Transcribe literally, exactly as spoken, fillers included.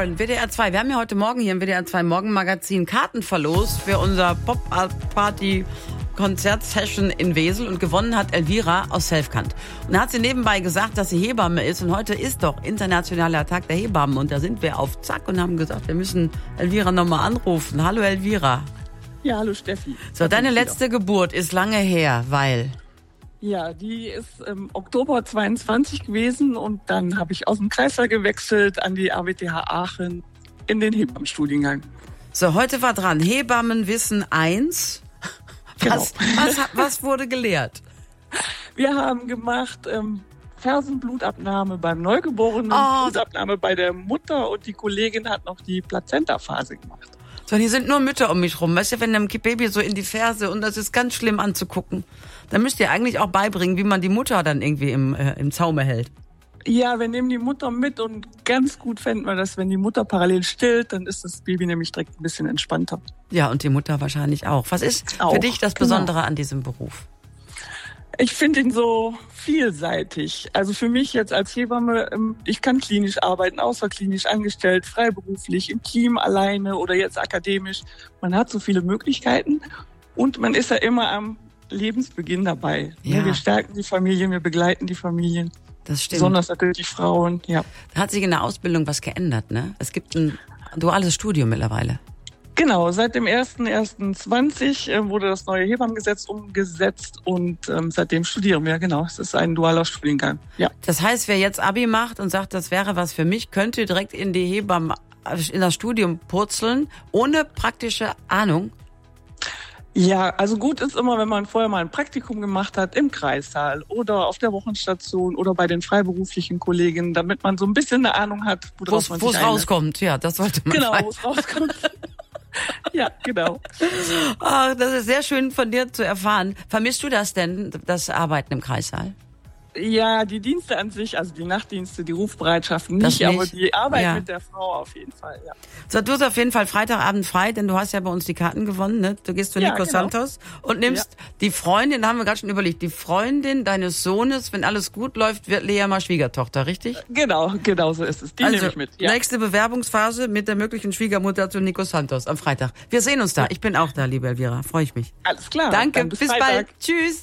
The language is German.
Warren, W D R zwei. Wir haben ja heute Morgen hier im W D R zwei Morgenmagazin Karten verlost für unser Pop-Art-Party Konzertsession in Wesel und gewonnen hat Elvira aus Selfkant. Und da hat sie nebenbei gesagt, dass sie Hebamme ist und heute ist doch internationaler Tag der Hebammen und da sind wir auf Zack und haben gesagt, wir müssen Elvira nochmal anrufen. Hallo Elvira. Ja, hallo Steffi. So, deine letzte Geburt ist lange her, weil... Ja, die ist im Oktober zweiundzwanzig gewesen und dann habe ich aus dem Kreißsaal gewechselt an die A W T H Aachen in den Hebammenstudiengang. So, heute war dran Hebammenwissen eins. Was, genau. was, was wurde gelehrt? Wir haben gemacht ähm, Fersenblutabnahme beim Neugeborenen, oh. Blutabnahme bei der Mutter und die Kollegin hat noch die Plazentaphase gemacht. So, hier sind nur Mütter um mich rum. Weißt du, wenn einem Baby so in die Ferse und das ist ganz schlimm anzugucken, dann müsst ihr eigentlich auch beibringen, wie man die Mutter dann irgendwie im, äh, im Zaume hält. Ja, wir nehmen die Mutter mit und ganz gut fänden wir das, wenn die Mutter parallel stillt, dann ist das Baby nämlich direkt ein bisschen entspannter. Ja, und die Mutter wahrscheinlich auch. Was ist auch, für dich das Besondere genau. an diesem Beruf? Ich finde ihn so vielseitig. Also für mich jetzt als Hebamme, ich kann klinisch arbeiten, außerklinisch angestellt, freiberuflich, im Team alleine oder jetzt akademisch. Man hat so viele Möglichkeiten und man ist ja immer am Lebensbeginn dabei. Ja. Wir stärken die Familien, wir begleiten die Familien. Das stimmt. Besonders natürlich die Frauen, ja. Da hat sich in der Ausbildung was geändert, ne? Es gibt ein duales Studium mittlerweile. Genau, seit dem ersten ersten zwanzig äh, wurde das neue Hebammengesetz umgesetzt und ähm, seitdem studieren wir, genau. Es ist ein dualer Studiengang, ja. Das heißt, wer jetzt Abi macht und sagt, das wäre was für mich, könnte direkt in die Hebammen, in das Studium purzeln, ohne praktische Ahnung. Ja, also gut ist immer, wenn man vorher mal ein Praktikum gemacht hat im Kreissaal oder auf der Wochenstation oder bei den freiberuflichen Kollegen, damit man so ein bisschen eine Ahnung hat, worauf man sich Wo es rauskommt, ja, das sollte man Genau, weiß. wo es rauskommt. Ja, genau. Oh, das ist sehr schön von dir zu erfahren. Vermisst du das denn, das Arbeiten im Kreissaal? Ja, die Dienste an sich, also die Nachtdienste, die Rufbereitschaft nicht, nicht. aber die Arbeit ja. mit der Frau auf jeden Fall, ja. So, du hast auf jeden Fall Freitagabend frei, denn du hast ja bei uns die Karten gewonnen, ne? Du gehst zu ja, Nico genau. Santos und nimmst ja. die Freundin, da haben wir gerade schon überlegt, die Freundin deines Sohnes, wenn alles gut läuft, wird Lea mal Schwiegertochter, richtig? Genau, genau so ist es. Die also, nehme ich mit. Ja. Nächste Bewerbungsphase mit der möglichen Schwiegermutter zu Nico Santos am Freitag. Wir sehen uns da. Ich bin auch da, liebe Elvira. Freue ich mich. Alles klar. Danke, bis, bis Freitag. bald. Tschüss.